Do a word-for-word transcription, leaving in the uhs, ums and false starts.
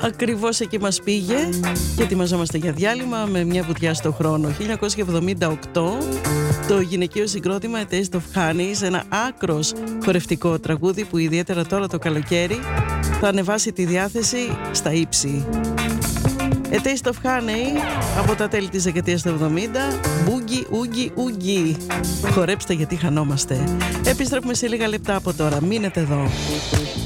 Ακριβώς εκεί μας πήγε και ετοιμαζόμαστε για διάλειμμα με μια βουτιά στο χρόνο. χίλια εννιακόσια εβδομήντα οκτώ, το γυναικείο συγκρότημα A Taste of Honey, σε ένα άκρος χορευτικό τραγούδι που ιδιαίτερα τώρα το καλοκαίρι θα ανεβάσει τη διάθεση στα ύψη. A Taste of Honey από τα τέλη της δεκαετίας του εβδομήντα. Boogie, oogie, oogie. Χορέψτε γιατί χανόμαστε. Επιστρέφουμε σε λίγα λεπτά από τώρα. Μείνετε εδώ.